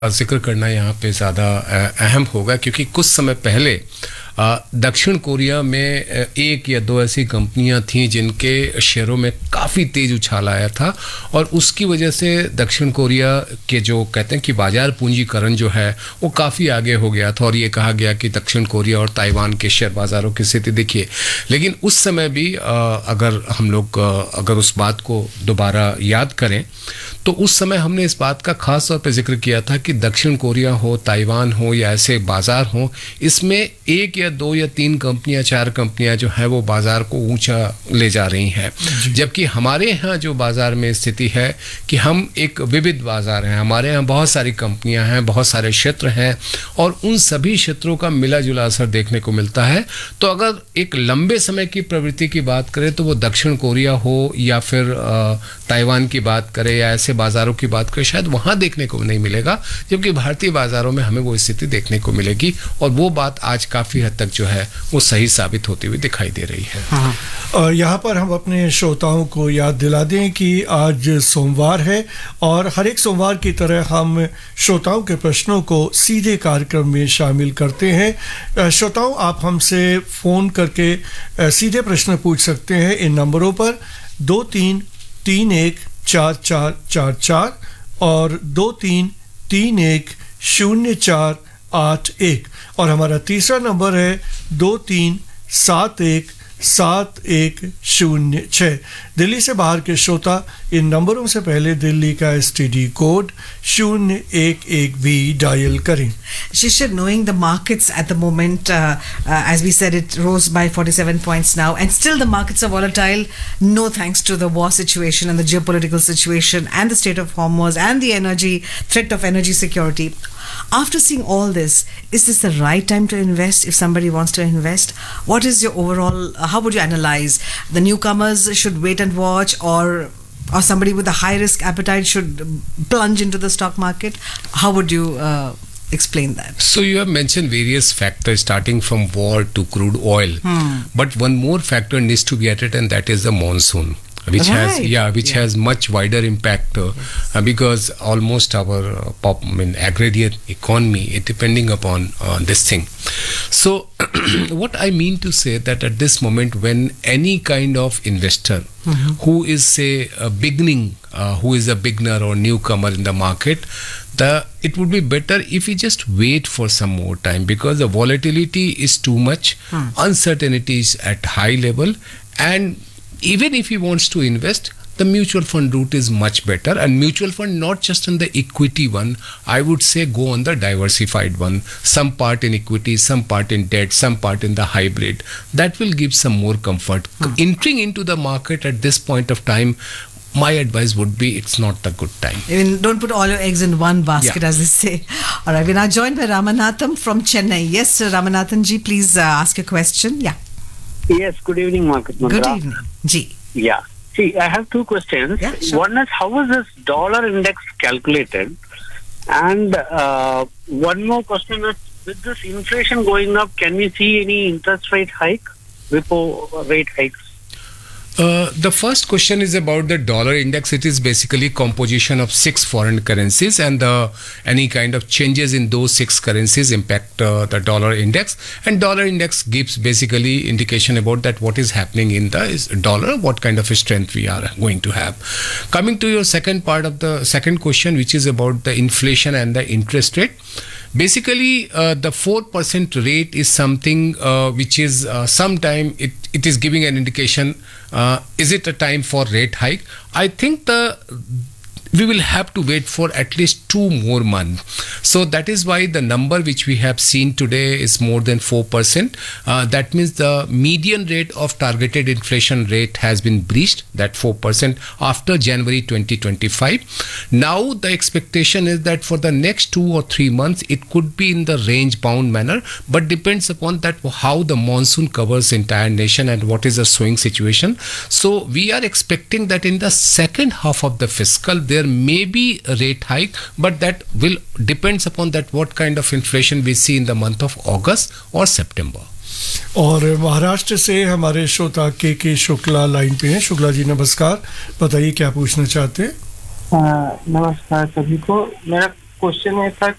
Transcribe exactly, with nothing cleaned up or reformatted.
जिक्र करना यहाँ पे ज़्यादा अहम होगा क्योंकि कुछ समय पहले दक्षिण कोरिया में एक या दो ऐसी कंपनियां थीं जिनके शेयरों में काफ़ी तेज़ उछाल आया था और उसकी वजह से दक्षिण कोरिया के जो कहते हैं कि बाज़ार पूंजीकरण जो है वो काफ़ी आगे हो गया था और ये कहा गया कि दक्षिण कोरिया और ताइवान के शेयर बाज़ारों की स्थिति देखिए। लेकिन उस समय भी अगर हम लोग अगर उस बात को दोबारा याद करें तो उस समय हमने इस बात का खास तौर पर जिक्र किया था कि दक्षिण कोरिया हो, ताइवान हो या ऐसे बाज़ार हो, इसमें एक या दो या तीन कंपनियां, चार कंपनियां जो है वो बाज़ार को ऊंचा ले जा रही हैं। जबकि हमारे यहाँ जो बाज़ार में स्थिति है कि हम एक विविध बाज़ार हैं, हमारे यहाँ बहुत सारी कंपनियां हैं, बहुत सारे क्षेत्र हैं और उन सभी क्षेत्रों का मिला जुला असर देखने को मिलता है। तो अगर एक लंबे समय की प्रवृत्ति की बात करें तो वो दक्षिण कोरिया हो या फिर ताइवान की बात करें या ऐसे बाज़ारों की बात करें, शायद वहाँ देखने को नहीं मिलेगा, जबकि भारतीय बाज़ारों में हमें वो स्थिति देखने को मिलेगी और वो बात आज काफ़ी हद तक जो है वो सही साबित होती हुई दिखाई दे रही है। हाँ। और यहाँ पर हम अपने श्रोताओं को याद दिला दें कि आज सोमवार है और हर एक सोमवार की तरह हम श्रोताओं के प्रश्नों को सीधे कार्यक्रम में शामिल करते हैं। श्रोताओं, आप हमसे फ़ोन करके सीधे प्रश्न पूछ सकते हैं इन नंबरों पर दो तीन तीन एक चार चार चार चार और दो तीन तीन एक शून्य चार आठ एक और हमारा तीसरा नंबर है दो तीन सात एक सात एक शून्य छः। दिल्ली से बाहर के श्रोता इन नंबरों से पहले दिल्ली का एसटीडी कोड शून्य एक एक भी डायल करें। Shishir, knowing the markets at the moment, uh, uh, as we said, it rose by forty-seven points now, and still the markets are volatile, no thanks to the war situation and the geopolitical situation and the state of Hormuz and the energy threat of energy security. After seeing all this, is this the right time to invest if somebody wants to invest? What is your overall, uh, how would you analyze? The newcomers should wait and watch, or or somebody with a high risk appetite should plunge into the stock market? How would you uh, explain that? So you have mentioned various factors starting from war to crude oil, hmm. but one more factor needs to be added, and that is the monsoon, which right. has yeah which yeah. has much wider impact uh, yes. uh, because almost our uh, pop I mean agrarian economy is depending upon uh, this thing. So what I mean to say that at this moment when any kind of investor mm-hmm. who is say a beginning uh, who is a beginner or newcomer in the market, the it would be better if we just wait for some more time because the volatility is too much, hmm. uncertainty is at high level, and even if he wants to invest, the mutual fund route is much better. And mutual fund, not just on the equity one, I would say go on the diversified one. Some part in equity, some part in debt, some part in the hybrid. That will give some more comfort. Hmm. Entering into the market at this point of time, my advice would be it's not the good time. I mean, don't put all your eggs in one basket, yeah. as they say. All right, we're now joined by Ramanathan from Chennai. Yes, sir, Ramanathan ji, please uh, ask a question. Yeah. Yes, good evening, Market Mantra. Good evening. Ji. Yeah. See, I have two questions. Yeah, sure. One is, how is this dollar index calculated? And uh, one more question is, with this inflation going up, can we see any interest rate hike, repo rate hikes? Uh, the first question is about the dollar index. It is basically composition of six foreign currencies, and the, any kind of changes in those six currencies impact uh, the dollar index. And dollar index gives basically indication about that what is happening in the is dollar, what kind of a strength we are going to have. Coming to your second part of the second question, which is about the inflation and the interest rate. Basically, uh, the four percent rate is something uh, which is uh, sometime it, it is giving an indication, uh, is it a time for rate hike? I think the we will have to wait for at least two more months. So that is why the number which we have seen today is more than four percent. Uh, that means the median rate of targeted inflation rate has been breached, that four percent, after January twenty twenty-five. Now the expectation is that for the next two or three months, it could be in the range bound manner, but depends upon that how the monsoon covers entire nation and what is the sowing situation. So we are expecting that in the second half of the fiscal, there may be a rate hike, but that will depends upon that what kind of inflation we see in the month of August or September. और महाराष्ट्र से हमारे श्रोता के के Shukla line पे हैं। शुक्ला जी नमस्कार, बताइए क्या पूछना चाहते हैं? नमस्कार सभी को। मेरा क्वेश्चन ये था